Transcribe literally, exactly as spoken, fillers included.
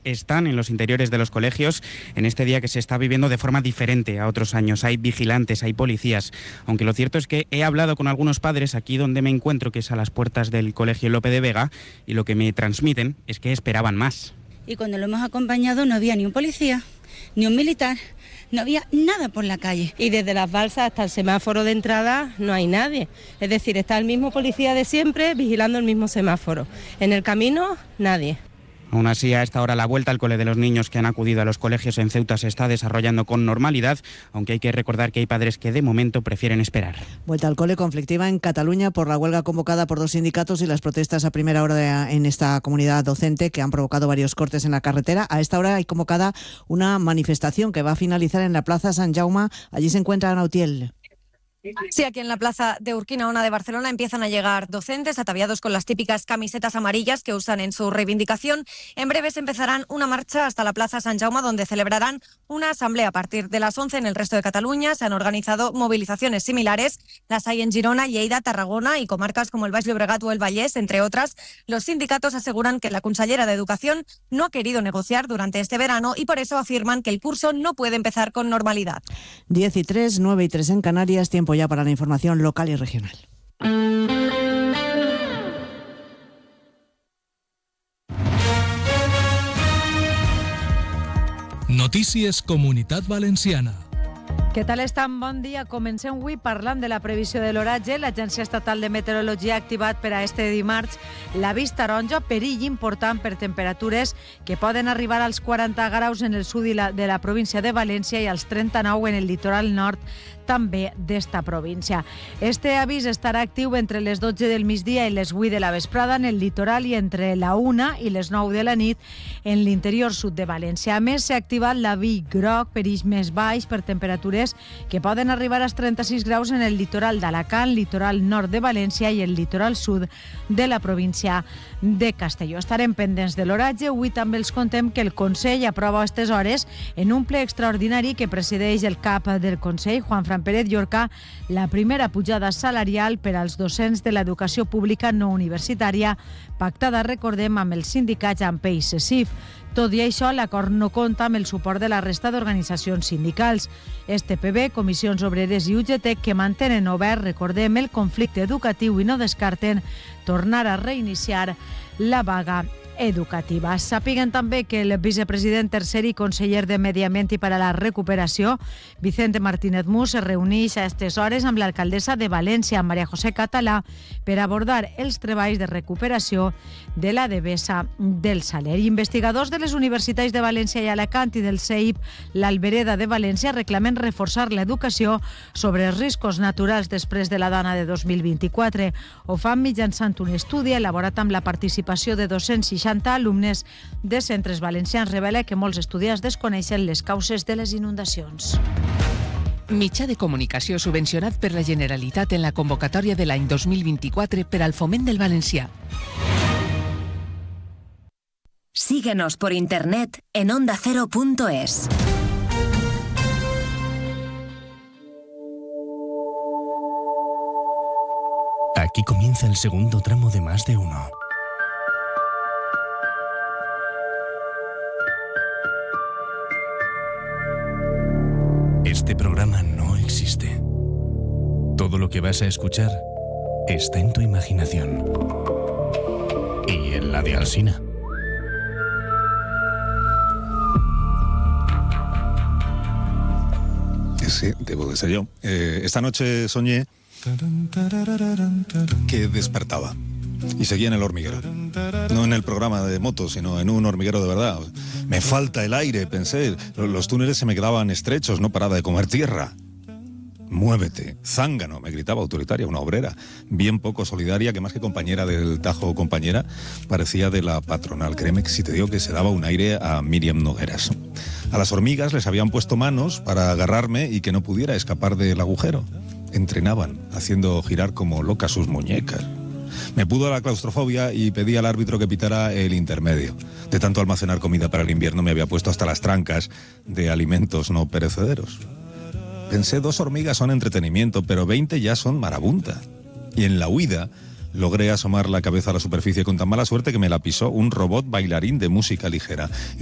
están en los interiores de los colegios en este día que se está viviendo de forma diferente a otros años. Hay vigilantes, hay policías, aunque lo cierto es que he hablado con algunos padres aquí donde me encuentro, que es a las puertas del Colegio Lope de Vega, y lo que me transmiten es que esperaban más. Y cuando lo hemos acompañado no había ni un policía, ni un militar, no había nada por la calle. Y desde las balsas hasta el semáforo de entrada no hay nadie. Es decir, está el mismo policía de siempre vigilando el mismo semáforo. En el camino, nadie. Aún así, a esta hora la vuelta al cole de los niños que han acudido a los colegios en Ceuta se está desarrollando con normalidad, aunque hay que recordar que hay padres que de momento prefieren esperar. Vuelta al cole conflictiva en Cataluña por la huelga convocada por dos sindicatos y las protestas a primera hora de, en esta comunidad docente que han provocado varios cortes en la carretera. A esta hora hay convocada una manifestación que va a finalizar en la Plaza Sant Jaume. Allí se encuentra Ana Utiel. Sí, aquí en la plaza de Urquinaona de Barcelona empiezan a llegar docentes ataviados con las típicas camisetas amarillas que usan en su reivindicación. En breves empezarán una marcha hasta la plaza Sant Jaume, donde celebrarán una asamblea a partir de las once en el resto de Cataluña. Se han organizado movilizaciones similares, las hay en Girona, Lleida, Tarragona y comarcas como el Baix Llobregat o el Vallès, entre otras. Los sindicatos aseguran que la consellera de Educación no ha querido negociar durante este verano y por eso afirman que el curso no puede empezar con normalidad. diez y tres, nueve y tres en Canarias, tiempo ya para la información local y regional. Notícies Comunitat Valenciana. Què tal estan? Bon dia. Comencem avui parlant de la previsió de l'oratge. L'Agència Estatal de Meteorologia ha activat per a este dimarts l'avís taronja, perill important per temperatures que poden arribar als quaranta graus en el sud de la província de València i als trenta-nou en el litoral nord també d'esta província. Este avís estarà actiu entre les dotze del migdia i les vuit de la vesprada en el litoral i entre la una i les nou de la nit en l'interior sud de València. A més, s'ha activat l'avís groc, perill més baix per temperatures que poden arribar als trenta-sis graus en el litoral d'Alacant, litoral nord de València i el litoral sud de la província de Castelló. Estarem pendents de l'oratge. Avui també els contem que el Consell aprova a aquestes hores en un ple extraordinari que presideix el cap del Consell, Juan Fran Pérez Llorca, la primera pujada salarial per als docents de l'educació pública no universitària, pactada, recordem, amb els sindicats AMPE i CESIF. Tot i això, l'acord no compta amb el suport de la resta d'organitzacions sindicals. S T P B, Comissions Obreres i U G T, que mantenen obert, recordem, el conflicte educatiu i no descarten tornar a reiniciar la vaga educativa. Sàpiguen també que el vicepresident tercer i conseller de Medi Ambient i per a la Recuperació, Vicente Martínez Mus, es reuneix a aquestes hores amb l'alcaldessa de València, Maria José Català, per abordar els treballs de recuperació de la devesa del Saler. Investigadors de les universitats de València i Alacant i del C E I P, l'Albereda de València, reclamen reforçar l'educació sobre els riscos naturals després de la Dana de dos mil vint-i-quatre. Ho fan mitjançant un estudi elaborat amb la participació de dos-cents seixanta alumnes de centres valencians. Revela que molts estudiants desconeixen les causes de les inundacions. Mitjà de comunicació subvencionat per la Generalitat en la convocatòria de l'any dos mil vint-i-quatre per al foment del valencià. Síguenos por internet en onda cero punto es. Aquí comienza el segundo tramo de Más de Uno. Este programa no existe. Todo lo que vas a escuchar está en tu imaginación. Y en la de Alsina. Sí, debo de ser yo. Eh, esta noche soñé que despertaba y seguía en el hormiguero. No en el programa de motos, sino en un hormiguero de verdad. Me falta el aire, pensé. Los túneles se me quedaban estrechos, no paraba de comer tierra. Muévete, zángano, me gritaba autoritaria, una obrera, bien poco solidaria, que más que compañera del Tajo o compañera, parecía de la patronal. Créeme que si te digo que se daba un aire a Míriam Nogueras. A las hormigas les habían puesto manos para agarrarme y que no pudiera escapar del agujero. Entrenaban, haciendo girar como locas sus muñecas. Me pudo la claustrofobia y pedí al árbitro que pitara el intermedio. De tanto almacenar comida para el invierno me había puesto hasta las trancas de alimentos no perecederos. Pensé, dos hormigas son entretenimiento, pero veinte ya son marabunta. Y en la huida logré asomar la cabeza a la superficie con tan mala suerte que me la pisó un robot bailarín de música ligera.